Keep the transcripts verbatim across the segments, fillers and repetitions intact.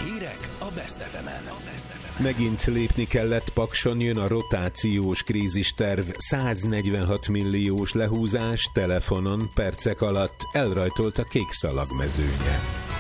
Hírek a Best ef emen. Megint lépni kellett Pakson, jön a rotációs krízisterv, száznegyvenhat milliós lehúzás telefonon percek alatt, elrajtolt a kékszalag mezőnye.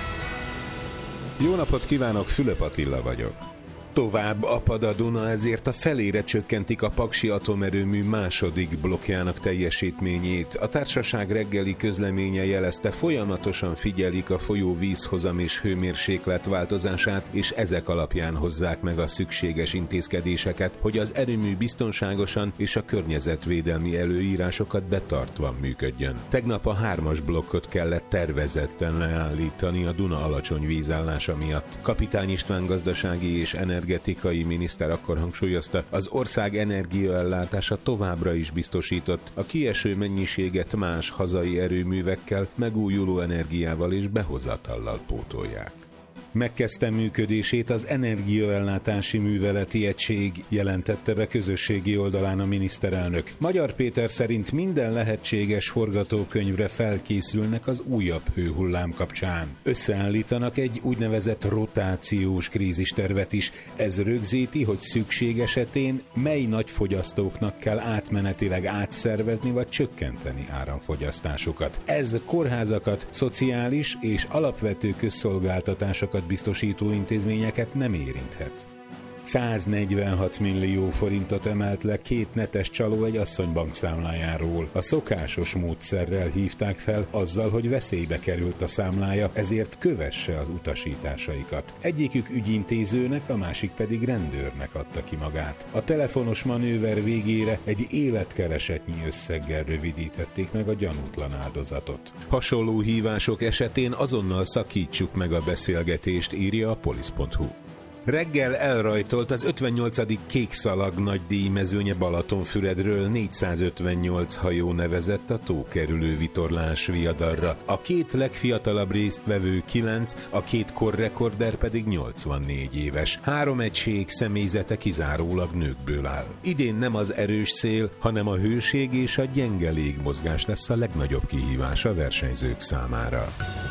Jó napot kívánok, Fülöp Attila vagyok. Tovább apad a Duna, ezért a felére csökkentik a paksi atomerőmű második blokkjának teljesítményét. A társaság reggeli közleménye jelezte, folyamatosan figyelik a folyó vízhozam és hőmérséklet változását, és ezek alapján hozzák meg a szükséges intézkedéseket, hogy az erőmű biztonságosan és a környezetvédelmi előírásokat betartva működjön. Tegnap a hármas blokkot kellett tervezetten leállítani a Duna alacsony vízállása miatt. Kapitány István gazdasági és energetikai energetikai miniszter akkor hangsúlyozta, az ország energiaellátása továbbra is biztosított, a kieső mennyiséget más hazai erőművekkel, megújuló energiával és behozatallal pótolják. Megkezdte működését az Energiaellátási Műveleti Egység, jelentette be közösségi oldalán a miniszterelnök. Magyar Péter szerint minden lehetséges forgatókönyvre felkészülnek az újabb hőhullám kapcsán. Összeállítanak egy úgynevezett rotációs krízistervet is. Ez rögzíti, hogy szükség esetén mely nagyfogyasztóknak kell átmenetileg átszervezni vagy csökkenteni áramfogyasztásukat. Ez kórházakat, szociális és alapvető közszolgáltatásokat biztosító intézményeket nem érinthet. száznegyvenhat millió forintot emelt le két netes csaló egy asszony bankszámlájáról. A szokásos módszerrel hívták fel azzal, hogy veszélybe került a számlája, ezért kövesse az utasításaikat. Egyikük ügyintézőnek, a másik pedig rendőrnek adta ki magát. A telefonos manőver végére egy életkeresetnyi összeggel rövidítették meg a gyanútlan áldozatot. Hasonló hívások esetén azonnal szakítsuk meg a beszélgetést, írja a polisz pont hu. Reggel elrajtolt az ötvennyolcadik kékszalag nagydíj mezőnye Balatonfüredről, négyszázötvennyolc hajó nevezett a tókerülő vitorlás viadalra. A két legfiatalabb résztvevő kilenc, a két korrekorder pedig nyolcvannégy éves. Három egység személyzete kizárólag nőkből áll. Idén nem az erős szél, hanem a hőség és a gyenge légmozgás lesz a legnagyobb kihívás a versenyzők számára.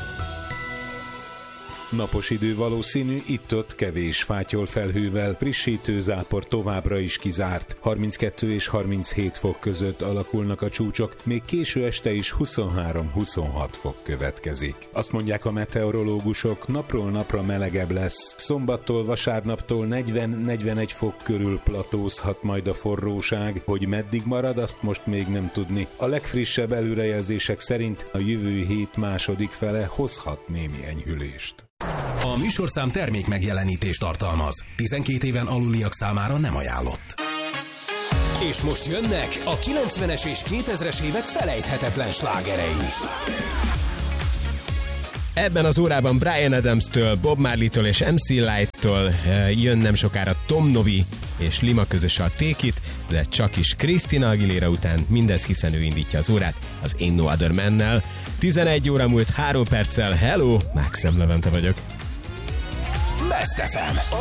Napos idő valószínű, itt-ott kevés fátyol felhővel, frissítő zápor továbbra is kizárt. harminckettő és harminchét fok között alakulnak a csúcsok, még késő este is huszonhárom-huszonhat fok következik. Azt mondják a meteorológusok, napról napra melegebb lesz. Szombattól, vasárnaptól negyven-negyvenegy fok körül platózhat majd a forróság, hogy meddig marad, azt most még nem tudni. A legfrissebb előrejelzések szerint a jövő hét második fele hozhat némi enyhülést. A műsorszám termék megjelenítést tartalmaz. tizenkét éven aluliak számára nem ajánlott. És most jönnek a kilencvenes és kétezres évek felejthetetlen slágerei. Ebben az órában Bryan Adams-től, Bob Marley-től és em cé Light-től jön nem sokára Tom Novi és Lima közös a Take It, de csak is Christina Aguilera után, mindez hiszen ő indítja az órát az Ain't No Other Man-nel. tizenegy óra múlt három perccel, hello, Mákszem Levente vagyok. Best ef em, a